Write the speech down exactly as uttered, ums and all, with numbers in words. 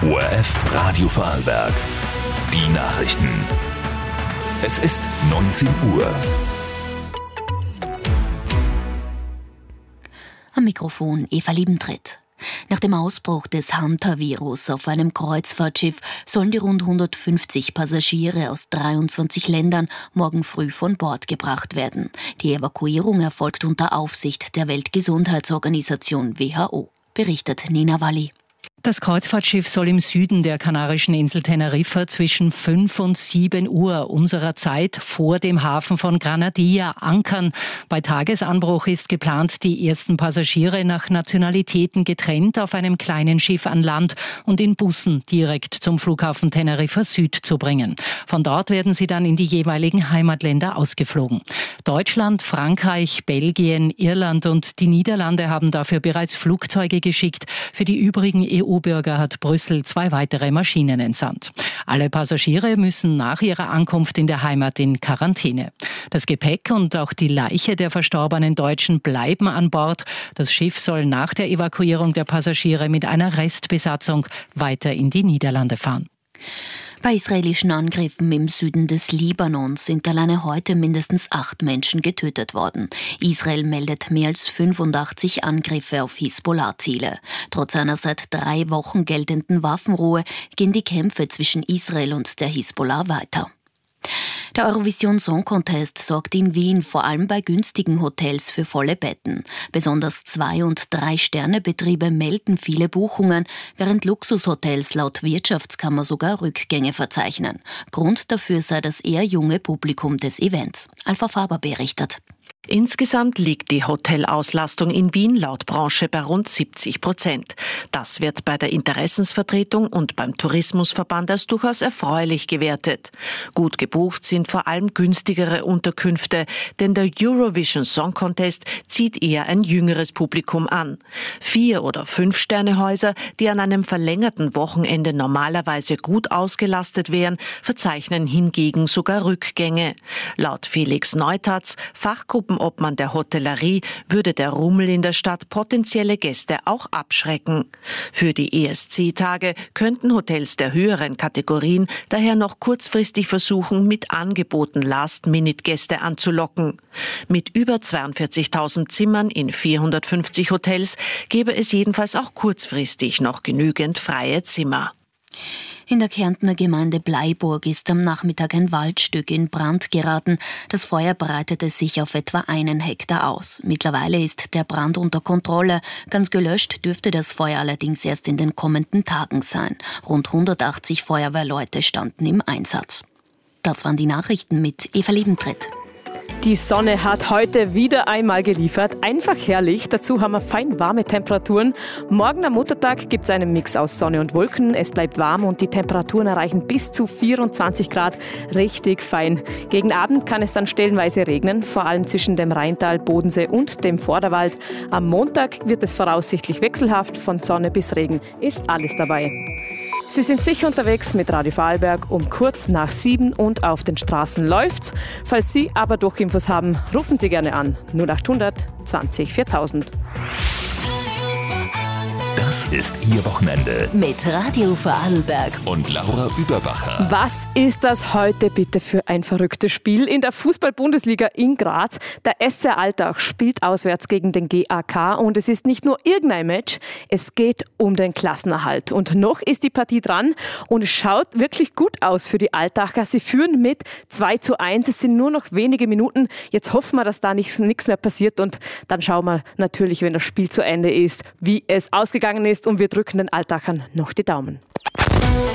O R F Radio Vorarlberg. Die Nachrichten. Es ist neunzehn Uhr. Am Mikrofon Eva Liebentritt. Nach dem Ausbruch des Hantavirus auf einem Kreuzfahrtschiff sollen die rund hundertfünfzig Passagiere aus dreiundzwanzig Ländern morgen früh von Bord gebracht werden. Die Evakuierung erfolgt unter Aufsicht der Weltgesundheitsorganisation W H O, berichtet Nina Walli. Das Kreuzfahrtschiff soll im Süden der kanarischen Insel Teneriffa zwischen fünf und sieben Uhr unserer Zeit vor dem Hafen von Granadilla ankern. Bei Tagesanbruch ist geplant, die ersten Passagiere nach Nationalitäten getrennt auf einem kleinen Schiff an Land und in Bussen direkt zum Flughafen Teneriffa Süd zu bringen. Von dort werden sie dann in die jeweiligen Heimatländer ausgeflogen. Deutschland, Frankreich, Belgien, Irland und die Niederlande haben dafür bereits Flugzeuge geschickt. Für die übrigen E U-Bürger hat Brüssel zwei weitere Maschinen entsandt. Alle Passagiere müssen nach ihrer Ankunft in der Heimat in Quarantäne. Das Gepäck und auch die Leiche der verstorbenen Deutschen bleiben an Bord. Das Schiff soll nach der Evakuierung der Passagiere mit einer Restbesatzung weiter in die Niederlande fahren. Bei israelischen Angriffen im Süden des Libanons sind alleine heute mindestens acht Menschen getötet worden. Israel meldet mehr als fünfundachtzig Angriffe auf Hisbollah-Ziele. Trotz einer seit drei Wochen geltenden Waffenruhe gehen die Kämpfe zwischen Israel und der Hisbollah weiter. Der Eurovision Song Contest sorgt in Wien vor allem bei günstigen Hotels für volle Betten. Besonders Zwei- und Drei-Sterne-Betriebe melden viele Buchungen, während Luxushotels laut Wirtschaftskammer sogar Rückgänge verzeichnen. Grund dafür sei das eher junge Publikum des Events. Alpha Faber berichtet. Insgesamt liegt die Hotelauslastung in Wien laut Branche bei rund siebzig Prozent. Das wird bei der Interessensvertretung und beim Tourismusverband als durchaus erfreulich gewertet. Gut gebucht sind vor allem günstigere Unterkünfte, denn der Eurovision Song Contest zieht eher ein jüngeres Publikum an. Vier- oder Fünf-Sterne-Häuser, die an einem verlängerten Wochenende normalerweise gut ausgelastet wären, verzeichnen hingegen sogar Rückgänge. Laut Felix Neutatz, Fachgruppen Obmann der Hotellerie, würde der Rummel in der Stadt potenzielle Gäste auch abschrecken. Für die E S C-Tage könnten Hotels der höheren Kategorien daher noch kurzfristig versuchen, mit Angeboten Last-Minute-Gäste anzulocken. Mit über zweiundvierzigtausend Zimmern in vierhundertfünfzig Hotels gäbe es jedenfalls auch kurzfristig noch genügend freie Zimmer. In der Kärntner Gemeinde Bleiburg ist am Nachmittag ein Waldstück in Brand geraten. Das Feuer breitete sich auf etwa einen Hektar aus. Mittlerweile ist der Brand unter Kontrolle. Ganz gelöscht dürfte das Feuer allerdings erst in den kommenden Tagen sein. Rund hundertachtzig Feuerwehrleute standen im Einsatz. Das waren die Nachrichten mit Eva Liebentritt. Die Sonne hat heute wieder einmal geliefert. Einfach herrlich. Dazu haben wir fein warme Temperaturen. Morgen am Muttertag gibt es einen Mix aus Sonne und Wolken. Es bleibt warm und die Temperaturen erreichen bis zu vierundzwanzig Grad. Richtig fein. Gegen Abend kann es dann stellenweise regnen, vor allem zwischen dem Rheintal, Bodensee und dem Vorderwald. Am Montag wird es voraussichtlich wechselhaft. Von Sonne bis Regen ist alles dabei. Sie sind sicher unterwegs mit Radio Vorarlberg um kurz nach sieben und auf den Straßen läuft's. Falls Sie aber Durchinfos haben, rufen Sie gerne an. null achthundert zwanzig viertausend. Das ist Ihr Wochenende. Mit Radio Vorarlberg Und Laura Überbacher. Was ist das heute bitte für ein verrücktes Spiel in der Fußball-Bundesliga in Graz? Der S C Altach spielt auswärts gegen den G A K und es ist nicht nur irgendein Match, es geht um den Klassenerhalt. Und noch ist die Partie dran und es schaut wirklich gut aus für die Altacher. Sie führen mit zwei zu eins, es sind nur noch wenige Minuten. Jetzt hoffen wir, dass da nichts mehr passiert und dann schauen wir natürlich, wenn das Spiel zu Ende ist, wie es ausgegangen ist und wir drücken den Altachern noch die Daumen.